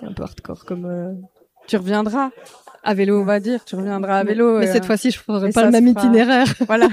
c'était un peu hardcore comme. Tu reviendras à vélo, on va dire. Tu reviendras à vélo. Mais cette fois-ci, je ferai et pas ça le même se fera- itinéraire. Voilà.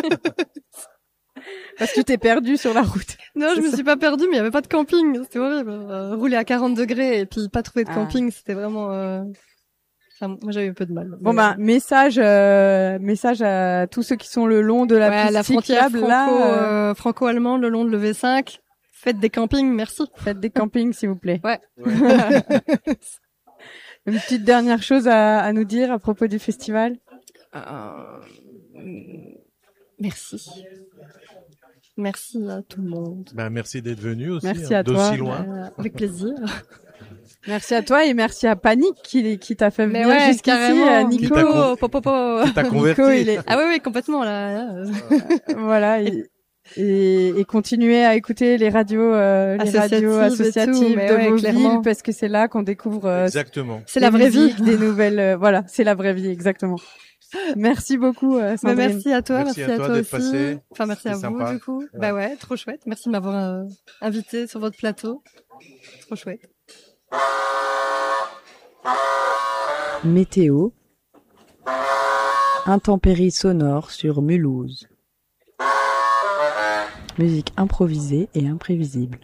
Parce que tu t'es perdu sur la route. Non, je me suis pas perdue, mais il y avait pas de camping. C'était horrible. Rouler à 40 degrés et puis pas trouver de camping, c'était vraiment... Enfin, moi, j'avais un peu de mal. Bon, message à tous ceux qui sont le long de la piste la frontière cyclable, franco-allemande, le long de l'EV5. Faites des campings, merci. Faites des campings, s'il vous plaît. Ouais. Une petite dernière chose à nous dire à propos du festival. Merci. Merci à tout le monde. Merci d'être venu aussi. Merci à toi. D'aussi loin. Avec plaisir. Merci à toi et merci à Panic qui t'a fait venir jusqu'ici. Carrément. Nico, Qui t'a converti. Nico, il est... Ah oui, complètement, là. Voilà. Et continuer à écouter les radios associatives de vos villes parce que c'est là qu'on découvre Exactement. C'est la vraie vie, des nouvelles voilà, c'est la vraie vie exactement. Merci beaucoup Sandrine. Merci à toi, merci à toi aussi. d'être passé. Enfin merci à sympa. vous du coup. Ouais. Bah ouais, trop chouette. Merci de m'avoir invité sur votre plateau. Trop chouette. Météo. Intempéries sonores sur Mulhouse. Musique improvisée et imprévisible.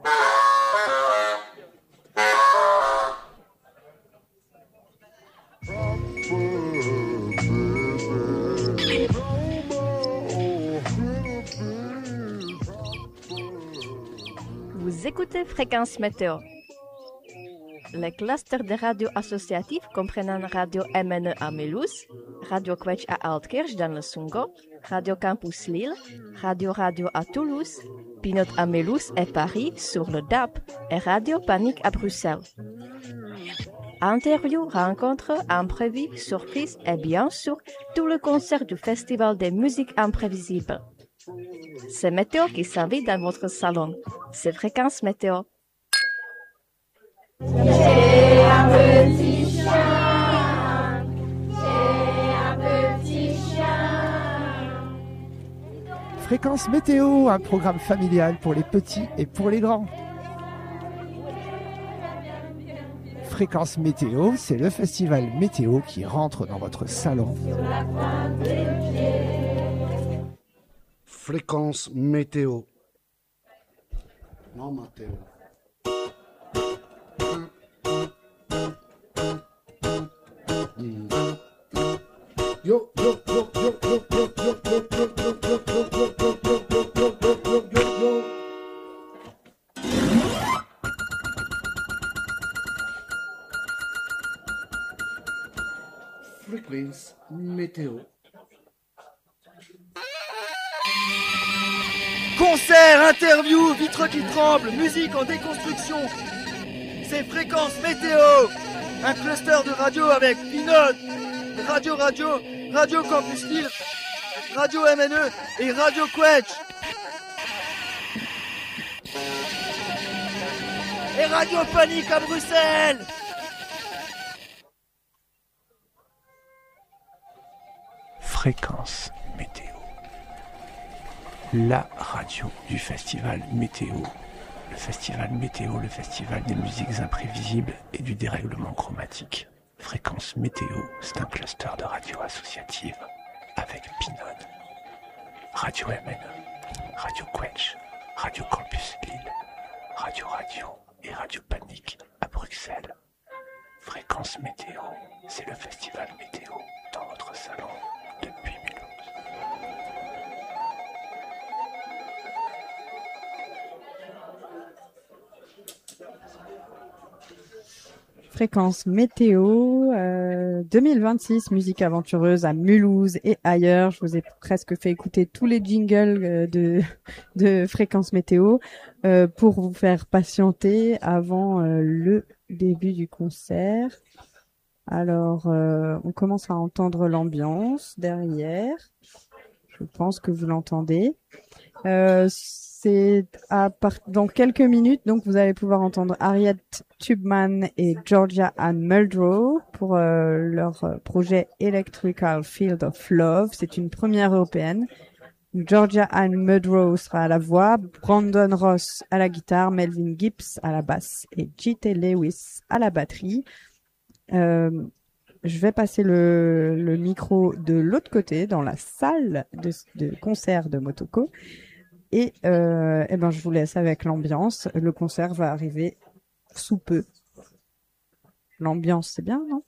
Vous écoutez Fréquence Météo. Les clusters de radios associatives comprenant Radio MNE à Mulhouse, Radio Quetch à Altkirch dans le Sungo, Radio Campus Lille, Radio à Toulouse, Pinot à Mulhouse et Paris sur le DAB et Radio Panique à Bruxelles. Interviews, rencontres, imprévus, surprises et bien sûr tout le concert du Festival des musiques imprévisibles. C'est Météo qui s'invite dans votre salon. C'est Fréquence Météo. J'ai un petit chien, j'ai un petit chien. Fréquence Météo, un programme familial pour les petits et pour les grands. Fréquence Météo, c'est le festival météo qui rentre dans votre salon. Fréquence Météo. Non, Matteo. Yo, yo, yo, yo, yo, yo, yo, yo, yo, yo, yo, yo, yo, yo. Fréquence Météo. Concert, interview, vitres qui tremblent, musique en déconstruction. C'est Fréquence Météo, un cluster de radio avec Pinot, Radio Campus Lille, Radio MNE et Radio Quetch. Et Radio Panique à Bruxelles. Fréquence Météo. La radio du festival météo. Le festival météo, le festival des musiques imprévisibles et du dérèglement chromatique. Fréquence Météo, c'est un cluster de radios associatives avec Pinot, Radio MNE, Radio Quetch, Radio Campus Lille, Radio et Radio Panique à Bruxelles. Fréquence Météo, c'est le festival météo dans votre salon depuis Mulhouse. Fréquence météo 2026, musique aventureuse à Mulhouse et ailleurs. Je vous ai presque fait écouter tous les jingles de Fréquence météo pour vous faire patienter avant le début du concert. Alors, on commence à entendre l'ambiance derrière. Je pense que vous l'entendez. C'est dans quelques minutes, donc vous allez pouvoir entendre Harriet Tubman et Georgia Ann Muldrow pour leur projet Electrical Field of Love. C'est une première européenne. Georgia Ann Muldrow sera à la voix, Brandon Ross à la guitare, Melvin Gibbs à la basse et J.T. Lewis à la batterie. Je vais passer le micro de l'autre côté, dans la salle de concert de Motoko. Et je vous laisse avec l'ambiance. Le concert va arriver sous peu. L'ambiance, c'est bien, non?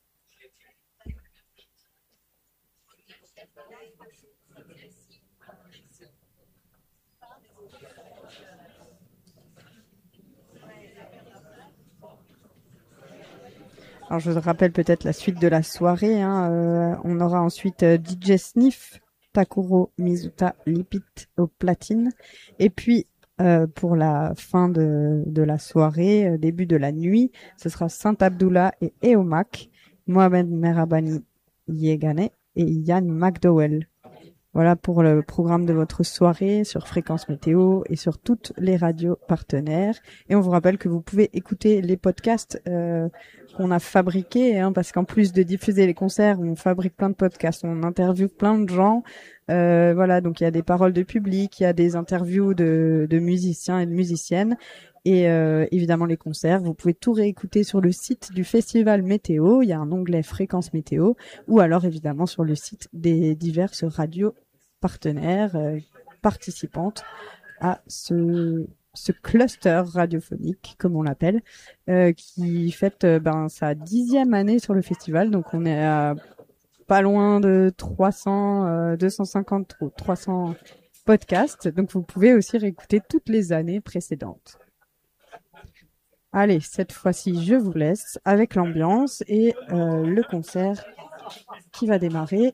Alors, je vous rappelle peut-être la suite de la soirée. On aura ensuite DJ Sniff, Takuro Mizuta Lipit au platine. Et puis, pour la fin de la soirée, début de la nuit, ce sera Saint Abdullah et Eomak, Mohamed Merabani Yegane et Yann McDowell. Voilà pour le programme de votre soirée sur Fréquence Météo et sur toutes les radios partenaires. Et on vous rappelle que vous pouvez écouter les podcasts qu'on a fabriqués, parce qu'en plus de diffuser les concerts, on fabrique plein de podcasts, on interviewe plein de gens. Voilà, donc il y a des paroles de public, il y a des interviews de musiciens et de musiciennes. Et évidemment les concerts, vous pouvez tout réécouter sur le site du Festival Météo, il y a un onglet Fréquence Météo, ou alors évidemment sur le site des diverses radios partenaires participantes à ce cluster radiophonique, comme on l'appelle, qui fête sa 10e année sur le festival, donc on est à pas loin de 250 ou 300 podcasts, donc vous pouvez aussi réécouter toutes les années précédentes. Allez, cette fois-ci, je vous laisse avec l'ambiance et le concert qui va démarrer.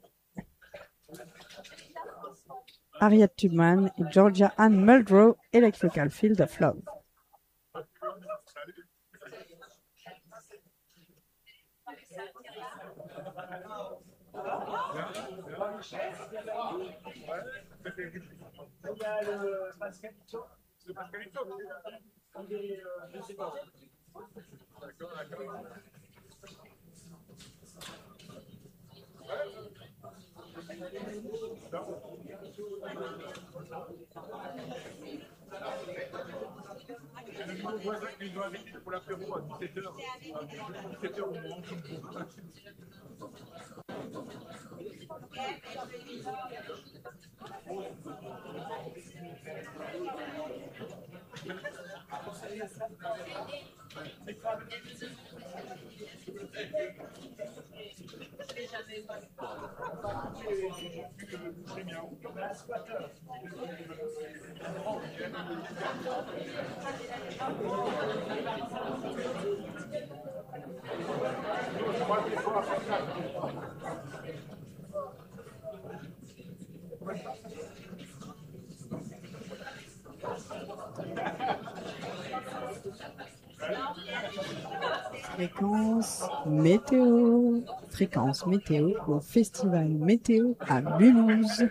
Harriet Tubman et Georgia Ann Muldrow, Electrical Field of Love. Mon voisin qui nous a invités pour l'apéro à 17h. À 17h, on mange. Fréquence météo au Festival Météo à Mulhouse.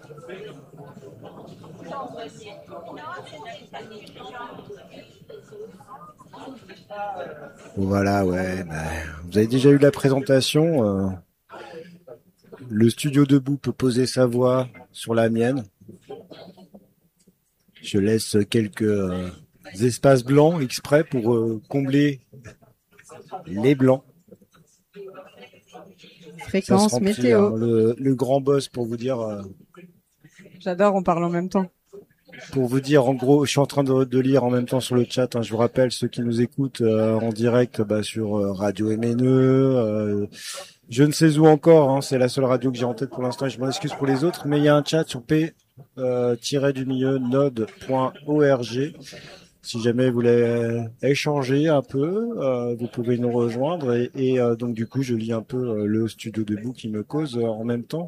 Voilà, ouais. Vous avez déjà eu la présentation. Le studio debout peut poser sa voix sur la mienne. Je laisse quelques espaces blancs exprès pour combler les blancs. Fréquence météo. Le grand boss pour vous dire. J'adore, on parle en même temps. Pour vous dire, en gros, je suis en train de lire en même temps sur le chat. Je vous rappelle, ceux qui nous écoutent en direct sur Radio MNE, je ne sais où encore. C'est la seule radio que j'ai en tête pour l'instant. Et je m'en excuse pour les autres, mais il y a un chat sur p-node.org. Si jamais vous voulez échanger un peu, vous pouvez nous rejoindre. Et donc du coup, je lis un peu le studio debout qui me cause en même temps.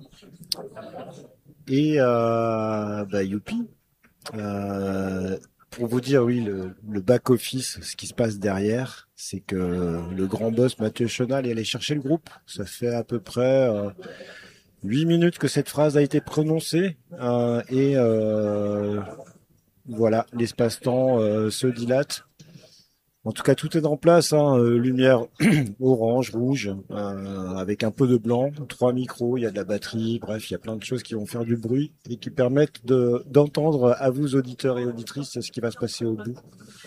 Et youpi. Pour vous dire, oui, le back-office, ce qui se passe derrière, c'est que le grand boss Mathieu Chenal est allé chercher le groupe. Ça fait à peu près 8 minutes que cette phrase a été prononcée. Voilà, l'espace-temps se dilate. En tout cas, tout est en place. Lumière orange, rouge, avec un peu de blanc, 3 micros, il y a de la batterie, bref, il y a plein de choses qui vont faire du bruit et qui permettent d'entendre à vous, auditeurs et auditrices, ce qui va se passer au bout.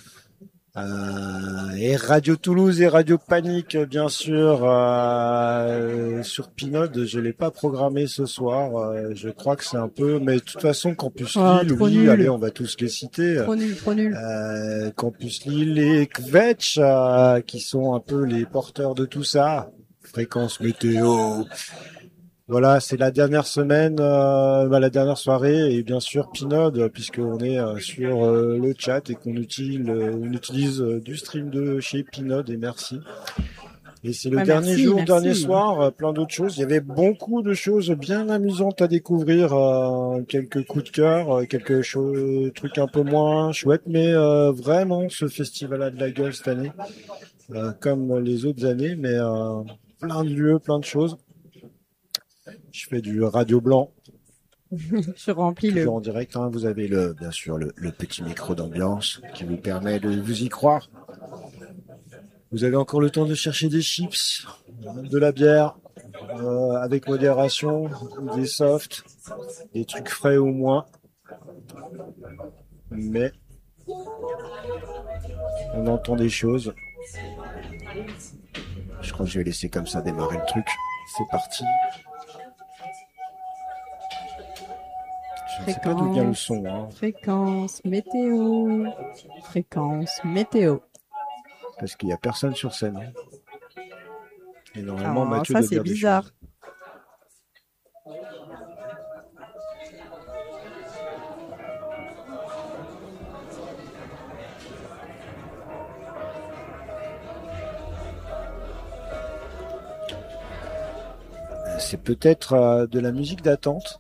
Et Radio Toulouse et Radio Panique, bien sûr, sur Pinode, je l'ai pas programmé ce soir. Je crois que c'est un peu, mais de toute façon, Campus Lille, oui, nul. Allez, on va tous les citer. Trop nul. Campus Lille et Kvetch, qui sont un peu les porteurs de tout ça. Fréquence météo. Voilà, c'est la dernière semaine, la dernière soirée, et bien sûr Pinode, puisqu'on est sur le chat et qu'on utilise du stream de chez Pinode, et merci. Et c'est le dernier jour, dernier soir, plein d'autres choses. Il y avait beaucoup de choses bien amusantes à découvrir, quelques coups de cœur, quelques trucs un peu moins chouettes, mais vraiment ce festival a de la gueule cette année, comme les autres années, mais plein de lieux, plein de choses. Je fais du radio blanc. Je remplis toujours en direct. Vous avez bien sûr le petit micro d'ambiance qui vous permet de vous y croire. Vous avez encore le temps de chercher des chips, de la bière, avec modération, des softs, des trucs frais au moins. Mais on entend des choses. Je crois que je vais laisser comme ça démarrer le truc. C'est parti. Je ne sais pas d'où vient le son. Fréquence météo. Fréquence météo. Parce qu'il n'y a personne sur scène. Et normalement, Mathieu ça doit c'est dire bizarre. C'est peut-être de la musique d'attente.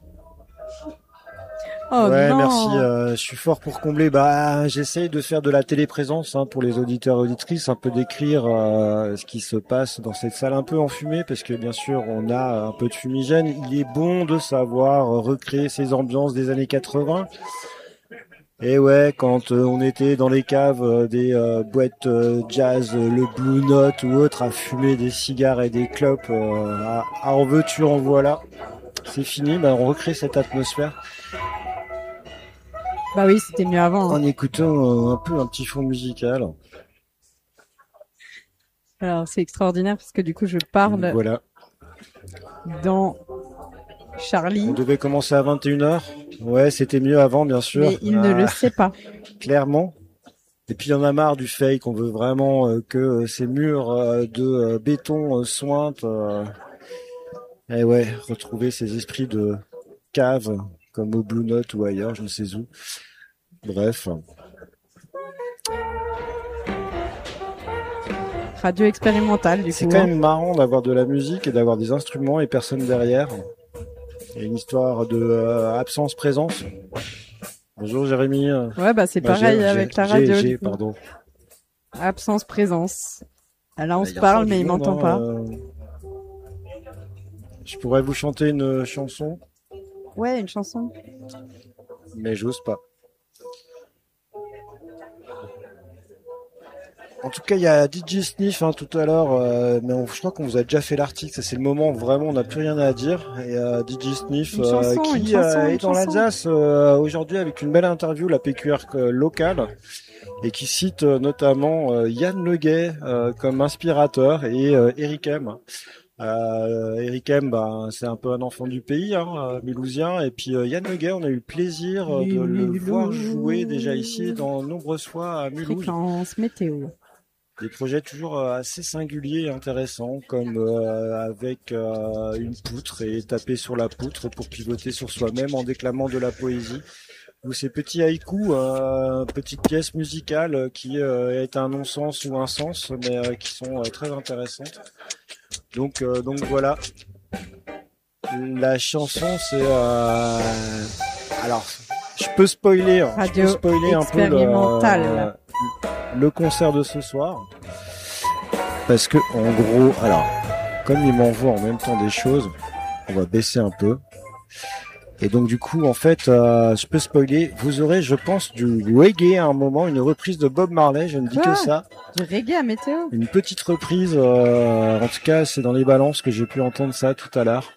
Oh ouais, non. merci. Je suis fort pour combler. J'essaye de faire de la téléprésence pour les auditeurs et auditrices, un peu décrire ce qui se passe dans cette salle un peu enfumée, parce que bien sûr on a un peu de fumigène. Il est bon de savoir recréer ces ambiances des années 80. Et ouais, quand on était dans les caves des boîtes jazz, le Blue Note ou autre, à fumer des cigares et des clopes, en veux-tu, en voilà. C'est fini, on recrée cette atmosphère. Bah oui, c'était mieux avant. En écoutant un petit fond musical. Alors, c'est extraordinaire parce que du coup, je parle voilà. Dans Charlie. On devait commencer à 21h. Ouais, c'était mieux avant, bien sûr. Mais il ne le sait pas. Clairement. Et puis, il y en a marre du fake. On veut vraiment que ces murs de béton sointent. Et ouais, retrouver ces esprits de cave, comme au Blue Note ou ailleurs, je ne sais où. Bref. Radio expérimentale, du coup. C'est quand même marrant d'avoir de la musique et d'avoir des instruments et personne derrière. Il y a une histoire de absence-présence. Bonjour Jérémy. Ouais, c'est pareil avec la radio. Pardon. Absence-présence. Là, on se parle, mais il m'entend pas. Je pourrais vous chanter une chanson. Ouais, une chanson. Mais j'ose pas. En tout cas, il y a DJ Sniff tout à l'heure, mais je crois qu'on vous a déjà fait l'article. Ça, c'est le moment où vraiment on n'a plus rien à dire. Et DJ Sniff qui est dans l'Alsace aujourd'hui avec une belle interview, la PQR locale, et qui cite notamment Yann Le Gay comme inspirateur et Eric M. Eric M, c'est un peu un enfant du pays, mulhousien, et puis Yann Le Gay, on a eu le plaisir de le voir jouer déjà ici dans nombreuses fois à Mulhouse. Fréquence météo. Des projets toujours assez singuliers et intéressants, comme avec une poutre et taper sur la poutre pour pivoter sur soi-même en déclamant de la poésie. Ou ces petits haïkus, petites pièces musicales qui est un non-sens ou un sens, mais qui sont très intéressantes. Donc voilà. La chanson, c'est alors je peux spoiler un peu le concert de ce soir, parce que en gros, alors comme il m'envoie en même temps des choses, on va baisser un peu. Et donc du coup, en fait, je peux spoiler. Vous aurez, je pense, du reggae à un moment, une reprise de Bob Marley. Je ne dis que ça. Du reggae à météo. Une petite reprise. En tout cas, c'est dans les balances que j'ai pu entendre ça tout à l'heure.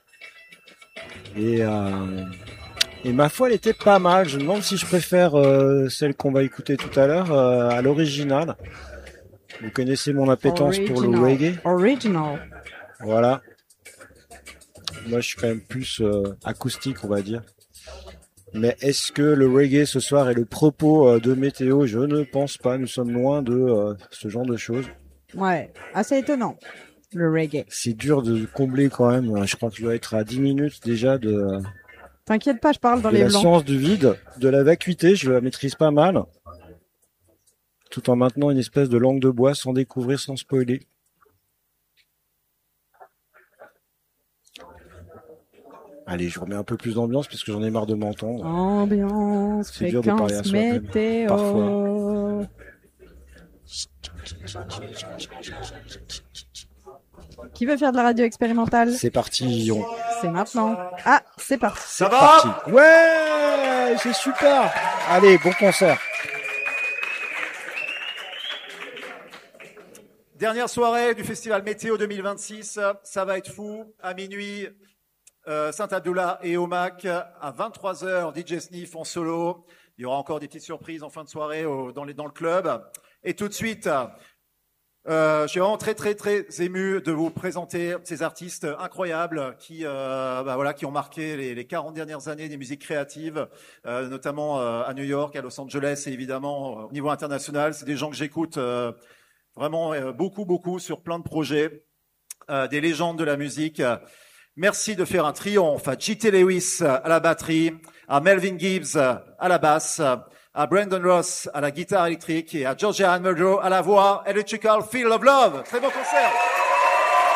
Et ma foi, elle était pas mal. Je me demande si je préfère celle qu'on va écouter tout à l'heure à l'original. Vous connaissez mon appétence pour le reggae. Original. Voilà. Moi, je suis quand même plus acoustique, on va dire. Mais est-ce que le reggae ce soir est le propos de météo? Je ne pense pas. Nous sommes loin de ce genre de choses. Ouais, assez étonnant, le reggae. C'est dur de combler quand même. Je crois que je dois être à 10 minutes déjà de... T'inquiète pas, je parle dans les blancs. La science du vide, de la vacuité, je la maîtrise pas mal. Tout en maintenant une espèce de langue de bois sans découvrir, sans spoiler. Allez, je remets un peu plus d'ambiance parce que j'en ai marre de m'entendre. Ambiance, c'est dur de parler à fréquence, soi-même, météo. parfois. Qui veut faire de la radio expérimentale? C'est parti, C'est maintenant. Ah, c'est parti. Ça va parti. Ouais, c'est super. Allez, bon concert. Dernière soirée du festival Météo 2026. Ça va être fou. À minuit, Saint-Abdullah et Omak. À 23h, DJ Sniff en solo. Il y aura encore des petites surprises en fin de soirée dans le club. Et tout de suite, je suis vraiment très ému de vous présenter ces artistes incroyables qui ont marqué les 40 dernières années des musiques créatives, notamment à New York, à Los Angeles et évidemment au niveau international. C'est des gens que j'écoute vraiment beaucoup sur plein de projets, des légendes de la musique. Merci de faire un triomphe à J.T. Lewis à la batterie, à Melvin Gibbs à la basse, à Brandon Ross à la guitare électrique et à Georgia Ann Murdo à la voix. Electrical Feel of Love. Très bon concert.